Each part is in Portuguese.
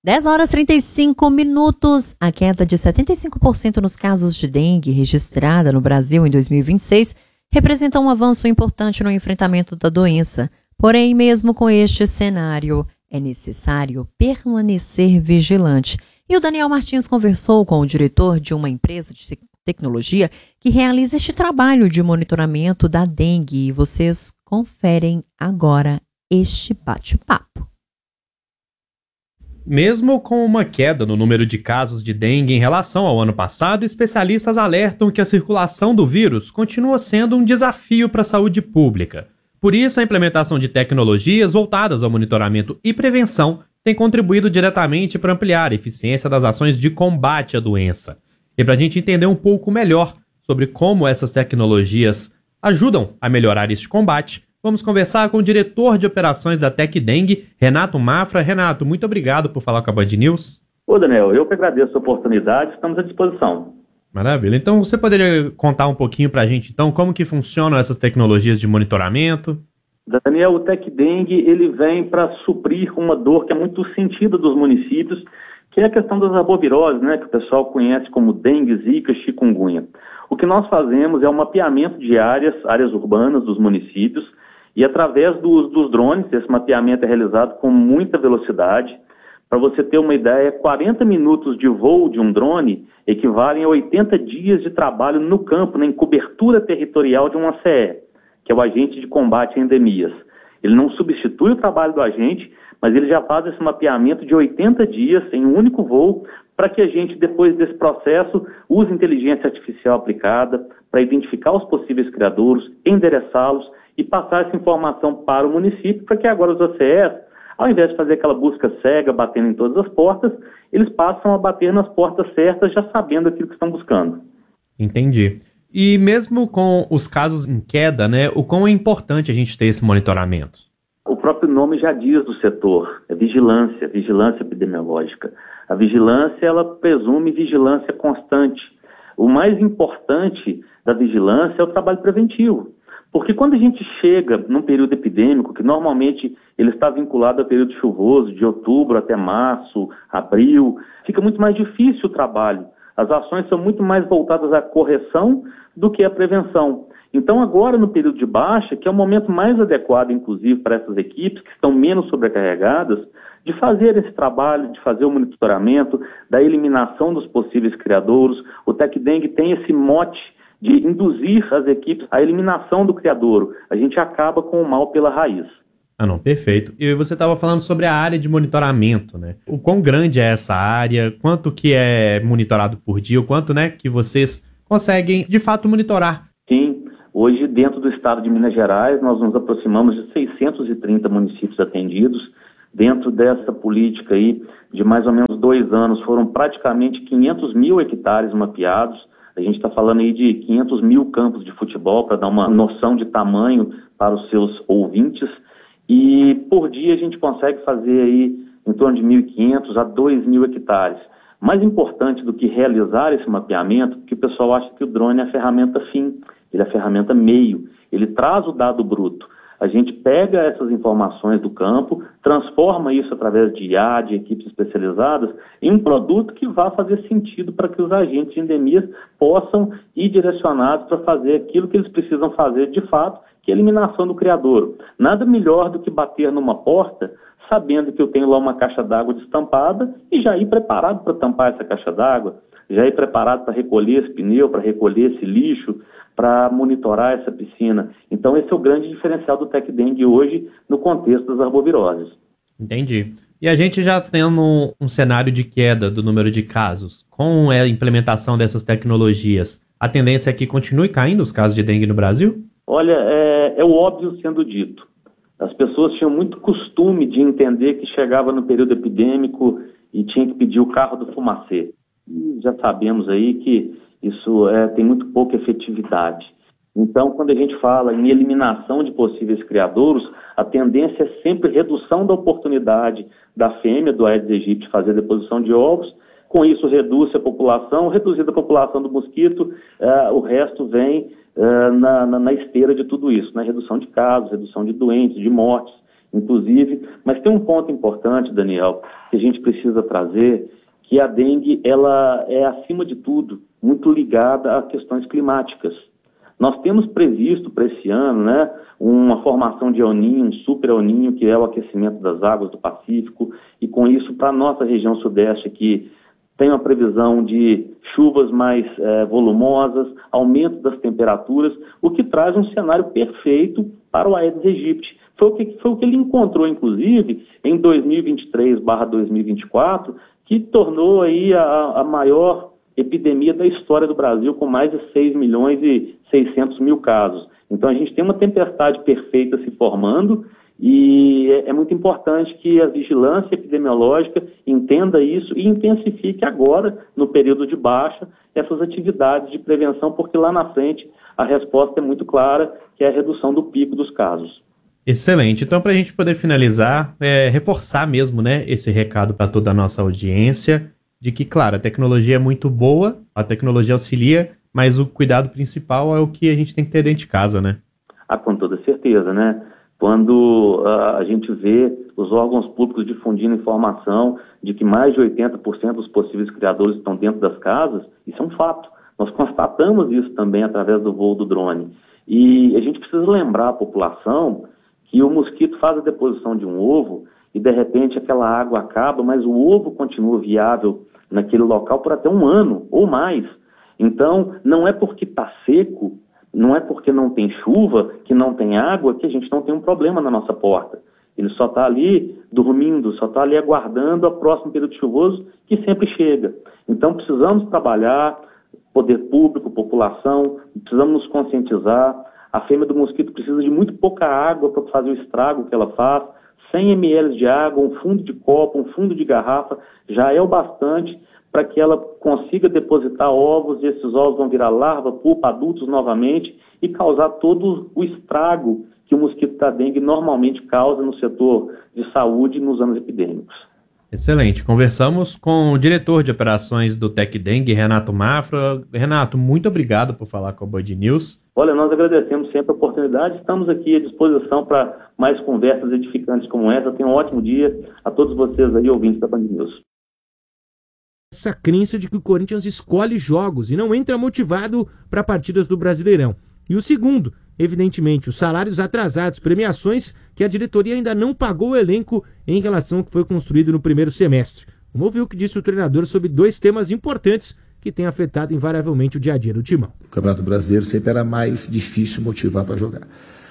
10 horas e 35 minutos. A queda de 75% nos casos de dengue registrada no Brasil em 2026 representa um avanço importante no enfrentamento da doença. Porém, mesmo com este cenário, é necessário permanecer vigilante. E o Daniel Martins conversou com o diretor de uma empresa de tecnologia que realiza este trabalho de monitoramento da dengue. E vocês conferem agora este bate-papo. Mesmo com uma queda no número de casos de dengue em relação ao ano passado, especialistas alertam que a circulação do vírus continua sendo um desafio para a saúde pública. Por isso, a implementação de tecnologias voltadas ao monitoramento e prevenção tem contribuído diretamente para ampliar a eficiência das ações de combate à doença. E para a gente entender um pouco melhor sobre como essas tecnologias ajudam a melhorar este combate, vamos conversar com o diretor de operações da TecDengue, Renato Mafra. Renato, muito obrigado por falar com a Band News. Ô Daniel, eu que agradeço a oportunidade, estamos à disposição. Maravilha. Então você poderia contar um pouquinho para a gente, então, como que funcionam essas tecnologias de monitoramento? Daniel, o TecDengue, ele vem para suprir uma dor que é muito sentida dos municípios, que é a questão das arboviroses, né, que o pessoal conhece como dengue, zika, chikungunya. O que nós fazemos é um mapeamento de áreas urbanas dos municípios, e através dos drones, esse mapeamento é realizado com muita velocidade. Para você ter uma ideia, 40 minutos de voo de um drone equivalem a 80 dias de trabalho no campo, em cobertura territorial de um ACE, que é o agente de combate a endemias. Ele não substitui o trabalho do agente, mas ele já faz esse mapeamento de 80 dias em um único voo, para que a gente, depois desse processo, use inteligência artificial aplicada para identificar os possíveis criadouros, endereçá-los e passar essa informação para o município, para que agora os ACEs, ao invés de fazer aquela busca cega, batendo em todas as portas, eles passam a bater nas portas certas, já sabendo aquilo que estão buscando. Entendi. E mesmo com os casos em queda, né, o quão é importante a gente ter esse monitoramento? O próprio nome já diz do setor, é vigilância epidemiológica. A vigilância, ela presume vigilância constante. O mais importante da vigilância é o trabalho preventivo. Porque quando a gente chega num período epidêmico, que normalmente ele está vinculado ao período chuvoso, de outubro até março, abril, fica muito mais difícil o trabalho. As ações são muito mais voltadas à correção do que à prevenção. Então agora, no período de baixa, que é o momento mais adequado, inclusive, para essas equipes que estão menos sobrecarregadas, de fazer esse trabalho, de fazer o monitoramento, da eliminação dos possíveis criadouros. O TecDengue tem esse mote de induzir as equipes à eliminação do criadouro. A gente acaba com o mal pela raiz. Ah, não, perfeito. E você estava falando sobre a área de monitoramento, né? O quão grande é essa área, quanto que é monitorado por dia, o quanto, né, que vocês conseguem, de fato, monitorar? Sim, hoje, dentro do estado de Minas Gerais, nós nos aproximamos de 630 municípios atendidos. Dentro dessa política aí, de mais ou menos 2 anos, foram praticamente 500 mil hectares mapeados. A gente está falando aí de 500 mil campos de futebol, para dar uma noção de tamanho para os seus ouvintes. E por dia a gente consegue fazer aí em torno de 1.500 a 2.000 hectares. Mais importante do que realizar esse mapeamento, porque o pessoal acha que o drone é a ferramenta fim, ele é a ferramenta meio, ele traz o dado bruto. A gente pega essas informações do campo, transforma isso através de IA, de equipes especializadas, em um produto que vá fazer sentido para que os agentes de endemias possam ir direcionados para fazer aquilo que eles precisam fazer de fato, que é a eliminação do criadouro. Nada melhor do que bater numa porta, sabendo que eu tenho lá uma caixa d'água destampada e já ir preparado para tampar essa caixa d'água, já ir preparado para recolher esse pneu, para recolher esse lixo, para monitorar essa piscina. Então esse é o grande diferencial do TecDengue hoje no contexto das arboviroses. Entendi. E a gente já tendo um cenário de queda do número de casos, com a implementação dessas tecnologias, a tendência é que continue caindo os casos de dengue no Brasil? Olha, é o óbvio sendo dito. As pessoas tinham muito costume de entender que chegava no período epidêmico e tinha que pedir o carro do fumacê. E já sabemos aí que isso tem muito pouca efetividade. Então, quando a gente fala em eliminação de possíveis criadouros, a tendência é sempre redução da oportunidade da fêmea do Aedes aegypti fazer a deposição de ovos. Com isso, reduz a população, reduzida a população do mosquito, o resto vem na esteira de tudo isso, né? Redução de casos, redução de doentes, de mortes. inclusive. Mas tem um ponto importante, Daniel, que a gente precisa trazer, que a dengue, ela é, acima de tudo, muito ligada a questões climáticas. Nós temos previsto para esse ano, né, uma formação de El Niño, um super El Niño, que é o aquecimento das águas do Pacífico, e com isso, para a nossa região sudeste aqui, tem uma previsão de chuvas mais volumosas, aumento das temperaturas, o que traz um cenário perfeito para o Aedes aegypti. Foi o que ele encontrou, inclusive, em 2023/2024, que tornou aí a maior epidemia da história do Brasil, com mais de 6.600.000 casos. Então, a gente tem uma tempestade perfeita se formando, e é muito importante que a vigilância epidemiológica entenda isso e intensifique agora, no período de baixa, essas atividades de prevenção, porque lá na frente a resposta é muito clara, que é a redução do pico dos casos. Excelente. Então, para a gente poder finalizar, reforçar mesmo, né, esse recado para toda a nossa audiência, de que, claro, a tecnologia é muito boa, a tecnologia auxilia, mas o cuidado principal é o que a gente tem que ter dentro de casa, né? Com toda certeza, né? Quando a gente vê os órgãos públicos difundindo informação de que mais de 80% dos possíveis criadores estão dentro das casas, isso é um fato. Nós constatamos isso também através do voo do drone. E a gente precisa lembrar a população que o mosquito faz a deposição de um ovo e, de repente, aquela água acaba, mas o ovo continua viável naquele local por até um ano ou mais. Então, não é porque está seco, não é porque não tem chuva, que não tem água, que a gente não tem um problema na nossa porta. Ele só está ali dormindo, só está ali aguardando o próximo período chuvoso, que sempre chega. Então, precisamos trabalhar, poder público, população, precisamos nos conscientizar. A fêmea do mosquito precisa de muito pouca água para fazer o estrago que ela faz. 100 ml de água, um fundo de copo, um fundo de garrafa, já é o bastante para que ela consiga depositar ovos, e esses ovos vão virar larva, pupa, adultos novamente, e causar todo o estrago que o mosquito da dengue normalmente causa no setor de saúde nos anos epidêmicos. Excelente. Conversamos com o diretor de operações do TecDengue, Renato Mafra. Renato, muito obrigado por falar com a Band News. Olha, nós agradecemos sempre a oportunidade, estamos aqui à disposição para mais conversas edificantes como essa. Tenham um ótimo dia a todos vocês aí, ouvintes da Band News. Essa crença de que o Corinthians escolhe jogos e não entra motivado para partidas do Brasileirão. E o segundo, evidentemente, os salários atrasados, premiações que a diretoria ainda não pagou o elenco em relação ao que foi construído no primeiro semestre. Vamos ouvir o que disse o treinador sobre dois temas importantes que têm afetado invariavelmente o dia a dia do Timão. O Campeonato Brasileiro sempre era mais difícil motivar para jogar.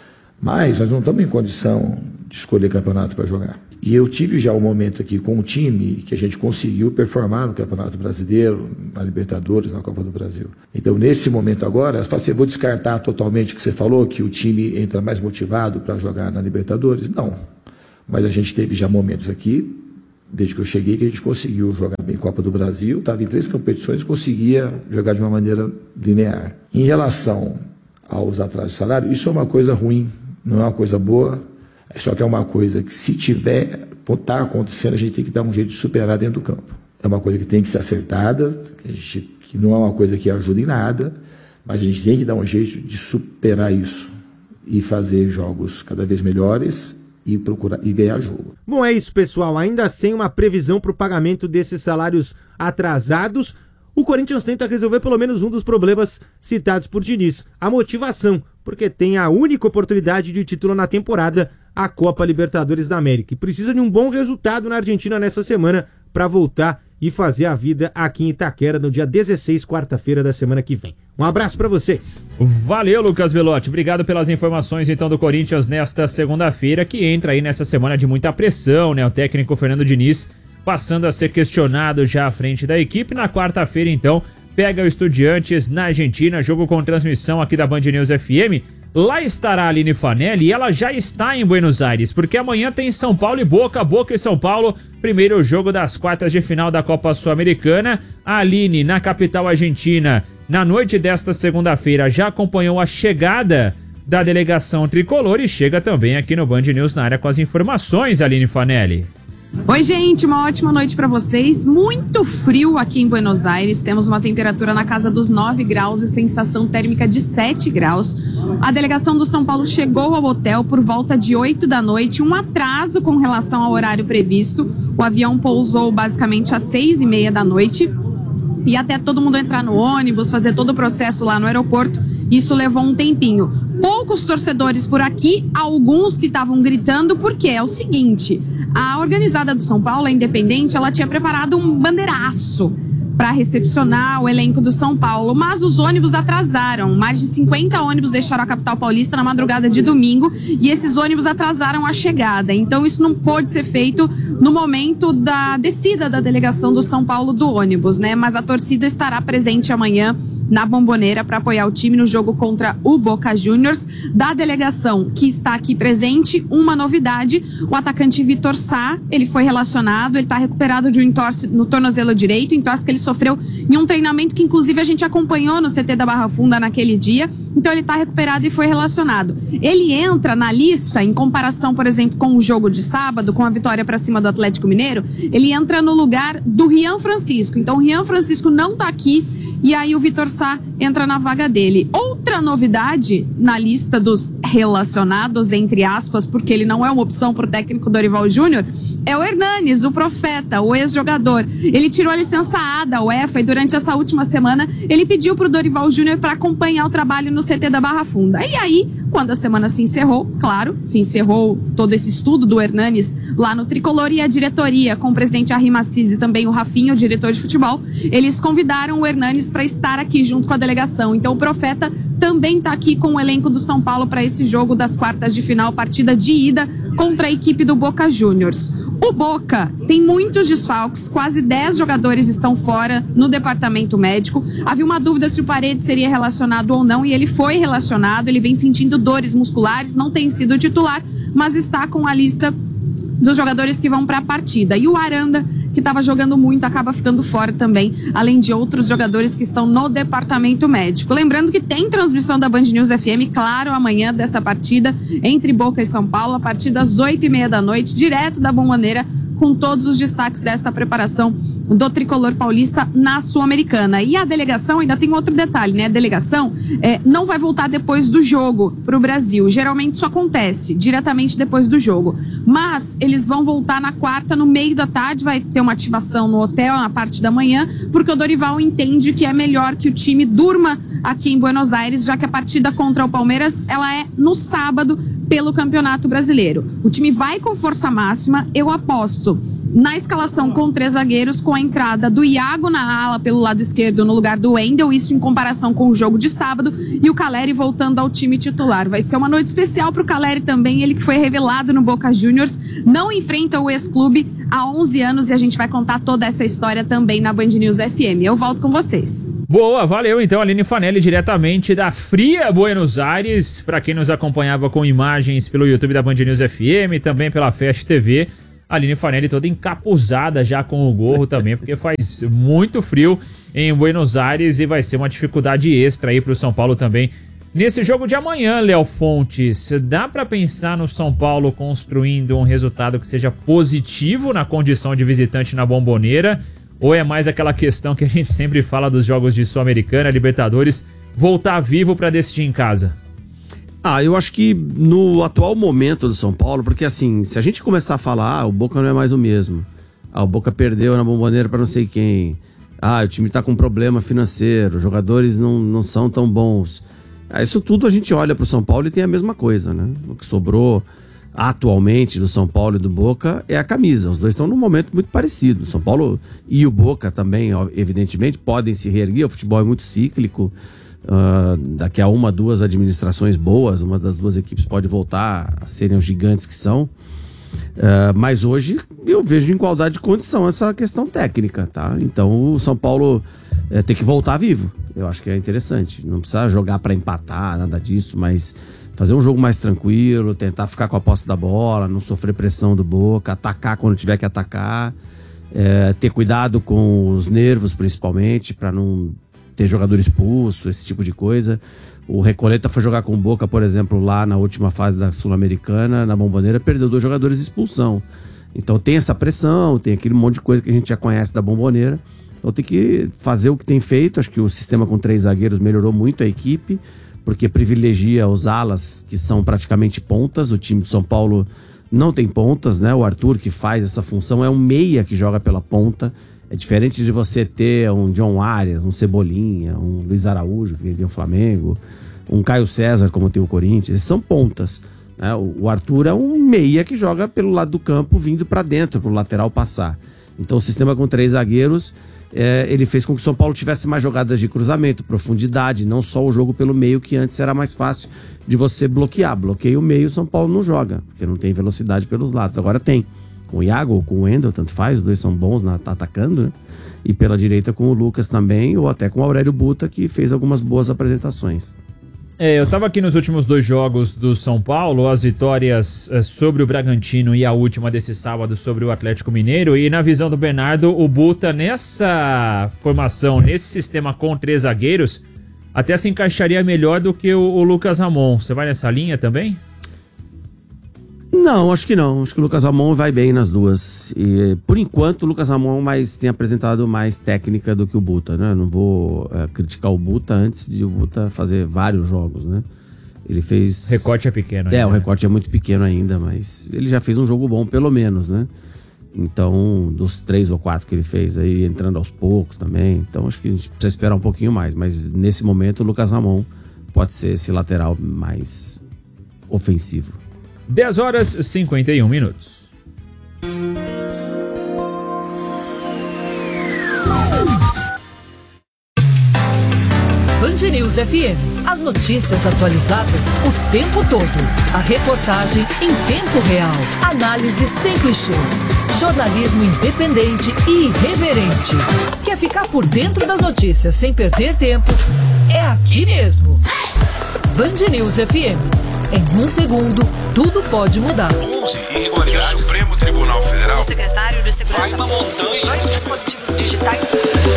Mas nós não estamos em condição de escolher campeonato para jogar. E eu tive já um momento aqui com um time que a gente conseguiu performar no Campeonato Brasileiro, na Libertadores, na Copa do Brasil. Então, nesse momento agora, eu vou descartar totalmente o que você falou, que o time entra mais motivado para jogar na Libertadores. Não. Mas a gente teve já momentos aqui, desde que eu cheguei, que a gente conseguiu jogar bem Copa do Brasil, estava em 3 competições e conseguia jogar de uma maneira linear. Em relação aos atrasos de salário, isso é uma coisa ruim, não é uma coisa boa. Só que é uma coisa que, se está acontecendo, a gente tem que dar um jeito de superar dentro do campo. É uma coisa que tem que ser acertada, que não é uma coisa que ajuda em nada, mas a gente tem que dar um jeito de superar isso e fazer jogos cada vez melhores e procurar e ganhar jogo. Bom, é isso, pessoal. Ainda sem uma previsão para o pagamento desses salários atrasados, o Corinthians tenta resolver pelo menos um dos problemas citados por Diniz, a motivação, porque tem a única oportunidade de título na temporada, a Copa Libertadores da América. E precisa de um bom resultado na Argentina nessa semana para voltar e fazer a vida aqui em Itaquera no dia 16, quarta-feira da semana que vem. Um abraço para vocês. Valeu, Lucas Belotti. Obrigado pelas informações então do Corinthians nesta segunda-feira, que entra aí nessa semana de muita pressão, né? O técnico Fernando Diniz passando a ser questionado já à frente da equipe. Na quarta-feira, então, pega o Estudiantes na Argentina, jogo com transmissão aqui da Band News FM. Lá estará a Aline Fanelli e ela já está em Buenos Aires, porque amanhã tem São Paulo e Boca e São Paulo, primeiro jogo das quartas de final da Copa Sul-Americana. A Aline, na capital argentina, na noite desta segunda-feira, já acompanhou a chegada da delegação tricolor e chega também aqui no Band News na área com as informações, Aline Fanelli. Oi, gente, uma ótima noite para vocês. Muito frio aqui em Buenos Aires. Temos uma temperatura na casa dos 9 graus e sensação térmica de 7 graus. A delegação do São Paulo chegou ao hotel por volta de 8 da noite, um atraso com relação ao horário previsto. O avião pousou basicamente às 6h30 da noite. E até todo mundo entrar no ônibus, fazer todo o processo lá no aeroporto, isso levou um tempinho. Poucos torcedores por aqui, alguns que estavam gritando, porque é o seguinte, a organizada do São Paulo, a Independente, ela tinha preparado um bandeiraço para recepcionar o elenco do São Paulo, mas os ônibus atrasaram. Mais de 50 ônibus deixaram a capital paulista na madrugada de domingo e esses ônibus atrasaram a chegada. Então isso não pôde ser feito no momento da descida da delegação do São Paulo do ônibus, né? Mas a torcida estará presente amanhã na Bombonera para apoiar o time no jogo contra o Boca Juniors. Da delegação que está aqui presente, uma novidade, o atacante Vitor Sá, ele foi relacionado, ele está recuperado de um entorse no tornozelo direito, entorse que ele sofreu em um treinamento que inclusive a gente acompanhou no CT da Barra Funda naquele dia, então ele está recuperado e foi relacionado. Ele entra na lista, em comparação, por exemplo, com o jogo de sábado, com a vitória para cima do Atlético Mineiro, ele entra no lugar do Rian Francisco, então o Rian Francisco não está aqui, e aí o Vitor Sá entra na vaga dele. Outra novidade na lista dos relacionados, entre aspas, porque ele não é uma opção para o técnico Dorival Júnior, é o Hernanes, o profeta, o ex-jogador. Ele tirou a licença A da UEFA e durante essa última semana ele pediu para o Dorival Júnior para acompanhar o trabalho no CT da Barra Funda. E aí, quando a semana se encerrou, claro, se encerrou todo esse estudo do Hernanes lá no Tricolor e a diretoria, com o presidente Arrim Assis e também o Rafinha, o diretor de futebol, eles convidaram o Hernanes para estar aqui junto com a delegação. Então o Profeta também está aqui com o elenco do São Paulo para esse jogo das quartas de final, partida de ida contra a equipe do Boca Juniors. O Boca tem muitos desfalques, quase 10 jogadores estão fora no departamento médico. Havia uma dúvida se o Paredes seria relacionado ou não e ele foi relacionado, ele vem sentindo dores musculares, não tem sido titular, mas está com a lista dos jogadores que vão para a partida. E o Aranda, que estava jogando muito, acaba ficando fora também, além de outros jogadores que estão no departamento médico. Lembrando que tem transmissão da Band News FM, claro, amanhã dessa partida entre Boca e São Paulo, a partir das 8h30 da noite, direto da Bombonera, com todos os destaques desta preparação do Tricolor Paulista na Sul-Americana. E a delegação, ainda tem outro detalhe, né? A delegação não vai voltar depois do jogo para o Brasil. Geralmente isso acontece diretamente depois do jogo. Mas eles vão voltar na quarta, no meio da tarde, vai ter uma ativação no hotel na parte da manhã, porque o Dorival entende que é melhor que o time durma aqui em Buenos Aires, já que a partida contra o Palmeiras, ela é no sábado pelo Campeonato Brasileiro. O time vai com força máxima, eu aposto na escalação com 3 zagueiros, com a entrada do Iago na ala pelo lado esquerdo no lugar do Wendel, isso em comparação com o jogo de sábado, e o Caleri voltando ao time titular. Vai ser uma noite especial para o Caleri também, ele que foi revelado no Boca Juniors, não enfrenta o ex-clube há 11 anos e a gente vai contar toda essa história também na Band News FM. Eu volto com vocês. Boa, valeu então, Aline Fanelli, diretamente da fria Buenos Aires, para quem nos acompanhava com imagens pelo YouTube da Band News FM, também pela Fast TV. Aline Fanelli toda encapuzada já com o gorro também, porque faz muito frio em Buenos Aires e vai ser uma dificuldade extra aí pro São Paulo também. Nesse jogo de amanhã, Léo Fontes, dá para pensar no São Paulo construindo um resultado que seja positivo na condição de visitante na Bombonera? Ou é mais aquela questão que a gente sempre fala dos jogos de Sul-Americana, Libertadores, voltar vivo para decidir em casa? Eu acho que no atual momento do São Paulo, porque assim, se a gente começar a falar, o Boca não é mais o mesmo. O Boca perdeu na Bombonera para não sei quem. O time tá com problema financeiro, os jogadores não são tão bons. Isso tudo a gente olha pro São Paulo e tem a mesma coisa, né? O que sobrou atualmente do São Paulo e do Boca é a camisa. Os dois estão num momento muito parecido. O São Paulo e o Boca também, evidentemente, podem se reerguer. O futebol é muito cíclico. Daqui a 1, 2 administrações boas, uma das duas equipes pode voltar a serem os gigantes que são. Mas hoje eu vejo em igualdade de condição essa questão técnica, tá? Então o São Paulo tem que voltar vivo. Eu acho que é interessante. Não precisa jogar para empatar, nada disso, mas fazer um jogo mais tranquilo, tentar ficar com a posse da bola, não sofrer pressão do Boca, atacar quando tiver que atacar, ter cuidado com os nervos principalmente, para não ter jogador expulso, esse tipo de coisa. O Recoleta foi jogar com o Boca, por exemplo, lá na última fase da Sul-Americana, na Bombonera, perdeu 2 jogadores de expulsão. Então tem essa pressão, tem aquele monte de coisa que a gente já conhece da Bombonera. Então tem que fazer o que tem feito. Acho que o sistema com 3 zagueiros melhorou muito a equipe, porque privilegia os alas que são praticamente pontas. O time de São Paulo não tem pontas, né? O Arthur, que faz essa função, é um meia que joga pela ponta. É diferente de você ter um John Arias, um Cebolinha, um Luiz Araújo, que tem o Flamengo, um Caio César, como tem o Corinthians. Esses são pontas, né? O Arthur é um meia que joga pelo lado do campo, vindo para dentro, para o lateral passar. Então o sistema com 3 zagueiros, ele fez com que o São Paulo tivesse mais jogadas de cruzamento, profundidade, não só o jogo pelo meio, que antes era mais fácil de você bloquear. Bloqueia o meio, o São Paulo não joga, porque não tem velocidade pelos lados. Agora tem. Com o Iago ou com o Wendel, tanto faz, os dois são bons, tá atacando, né? E pela direita com o Lucas também, ou até com o Aurélio Buta, que fez algumas boas apresentações. Eu tava aqui nos últimos 2 jogos do São Paulo, as vitórias sobre o Bragantino e a última desse sábado sobre o Atlético Mineiro, e na visão do Bernardo, o Buta nessa formação, nesse sistema com 3 zagueiros, até se encaixaria melhor do que o Lucas Ramon. Você vai nessa linha também? Não, acho que não. Acho que o Lucas Ramon vai bem nas duas. E, por enquanto, o Lucas Ramon tem apresentado mais técnica do que o Buta, né? Não vou criticar o Buta antes de o Buta fazer vários jogos, né? Ele fez... O recorte é pequeno ainda. O recorte é muito pequeno ainda, mas ele já fez um jogo bom, pelo menos, né? Então, dos 3 ou 4 que ele fez aí, entrando aos poucos também. Então, acho que a gente precisa esperar um pouquinho mais. Mas, nesse momento, o Lucas Ramon pode ser esse lateral mais ofensivo. 10h51. Band News FM. As notícias atualizadas o tempo todo. A reportagem em tempo real. Análise sem clichês. Jornalismo independente e irreverente. Quer ficar por dentro das notícias sem perder tempo? É aqui mesmo. Band News FM. Em 1 segundo, tudo pode mudar. 11 irregularidades. O Supremo Tribunal Federal. O secretário de Segurança. Faz uma montanha. 2 dispositivos digitais.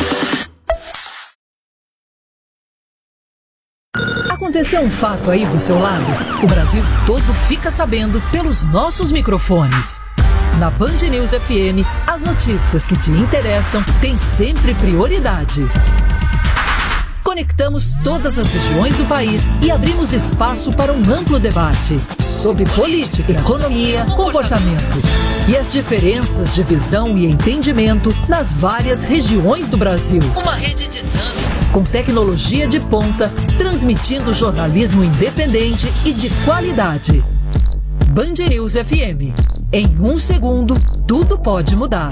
Aconteceu um fato aí do seu lado? O Brasil todo fica sabendo pelos nossos microfones. Na Band News FM, as notícias que te interessam têm sempre prioridade. Conectamos todas as regiões do país e abrimos espaço para um amplo debate sobre política, economia, comportamento e as diferenças de visão e entendimento nas várias regiões do Brasil. Uma rede dinâmica, com tecnologia de ponta, transmitindo jornalismo independente e de qualidade. Band News FM. Em 1 segundo, tudo pode mudar.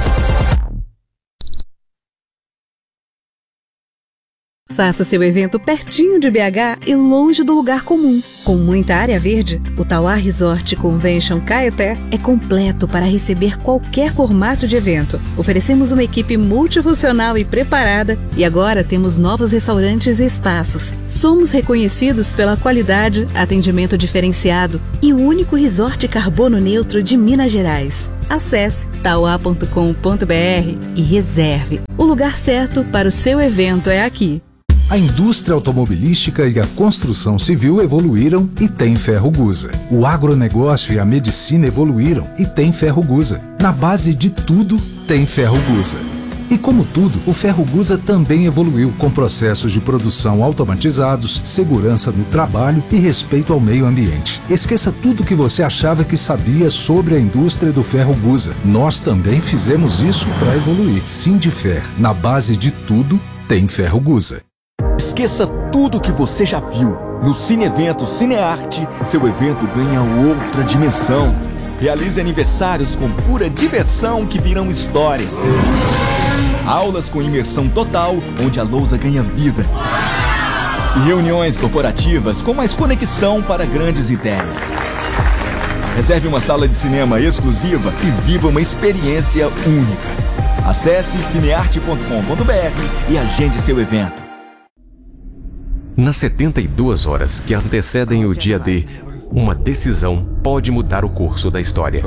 Faça seu evento pertinho de BH e longe do lugar comum. Com muita área verde, o Tauá Resort Convention Caeté é completo para receber qualquer formato de evento. Oferecemos uma equipe multifuncional e preparada e agora temos novos restaurantes e espaços. Somos reconhecidos pela qualidade, atendimento diferenciado e o único resort carbono neutro de Minas Gerais. Acesse tauá.com.br e reserve. O lugar certo para o seu evento é aqui. A indústria automobilística e a construção civil evoluíram e tem Ferrogusa. O agronegócio e a medicina evoluíram e tem Ferrogusa. Na base de tudo, tem Ferrogusa. E como tudo, o Ferrogusa também evoluiu com processos de produção automatizados, segurança no trabalho e respeito ao meio ambiente. Esqueça tudo que você achava que sabia sobre a indústria do Ferrogusa. Nós também fizemos isso para evoluir. Sindifer, na base de tudo, tem Ferrogusa. Esqueça tudo que você já viu. No Cine Evento Cinearte, seu evento ganha outra dimensão. Realize aniversários com pura diversão que virão histórias. Aulas com imersão total, onde a lousa ganha vida. E reuniões corporativas com mais conexão para grandes ideias. Reserve uma sala de cinema exclusiva e viva uma experiência única. Acesse cinearte.com.br e agende seu evento. Nas 72 horas que antecedem o dia D, uma decisão pode mudar o curso da história.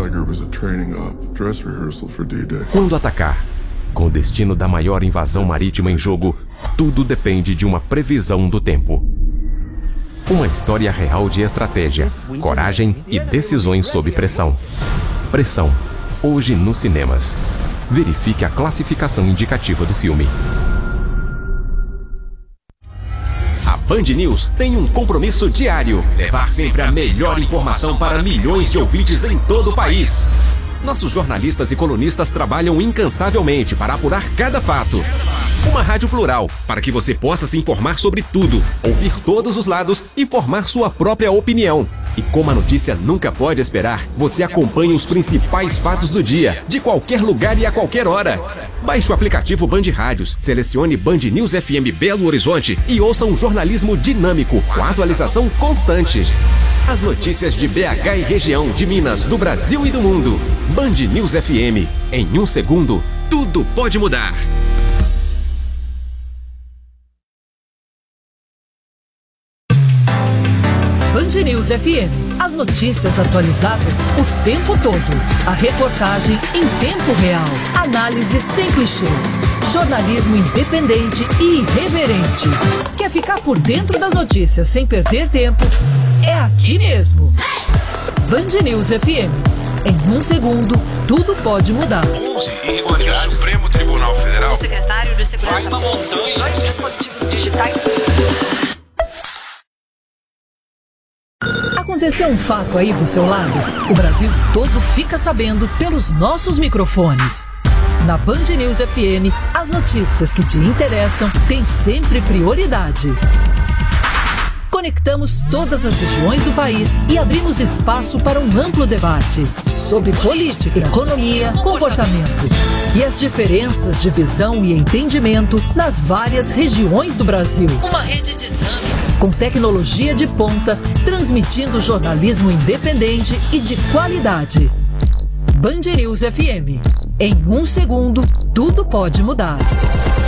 Quando atacar, com o destino da maior invasão marítima em jogo, tudo depende de uma previsão do tempo. Uma história real de estratégia, coragem e decisões sob pressão. Pressão. hoje nos cinemas. Verifique a classificação indicativa do filme. A Band News tem um compromisso diário: levar sempre a melhor informação para milhões de ouvintes em todo o país. Nossos jornalistas e colunistas trabalham incansavelmente para apurar cada fato. Uma rádio plural, para que você possa se informar sobre tudo, ouvir todos os lados e formar sua própria opinião. E como a notícia nunca pode esperar, você acompanha os principais fatos do dia, de qualquer lugar e a qualquer hora. Baixe o aplicativo Band Rádios, selecione Band News FM Belo Horizonte e ouça um jornalismo dinâmico, com atualização constante. As notícias de BH e região, de Minas, do Brasil e do mundo. Band News FM. Em um segundo, tudo pode mudar. Band News FM. As notícias atualizadas o tempo todo. A reportagem em tempo real. Análise sem clichês. Jornalismo independente e irreverente. Quer ficar por dentro das notícias sem perder tempo? É aqui mesmo. Band News FM. Em um segundo, tudo pode mudar. 11 irregularidades. O Supremo Tribunal Federal. O secretário de Segurança. Faz uma montanha. 2 dispositivos digitais. Aconteceu um fato aí do seu lado? O Brasil todo fica sabendo pelos nossos microfones. Na Band News FM, as notícias que te interessam têm sempre prioridade. Conectamos todas as regiões do país e abrimos espaço para um amplo debate sobre política, economia, comportamento e as diferenças de visão e entendimento nas várias regiões do Brasil. Uma rede dinâmica com tecnologia de ponta, transmitindo jornalismo independente e de qualidade. Band News FM. Em um segundo, tudo pode mudar.